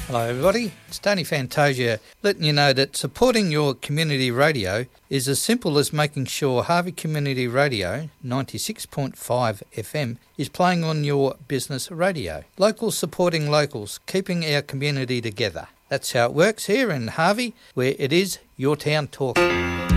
Hello everybody, it's Tony Fantasia letting you know that supporting your community radio is as simple as making sure Harvey Community Radio 96.5 FM is playing on your business radio. Locals supporting locals, keeping our community together. That's how it works here in Harvey, where it is your town talking.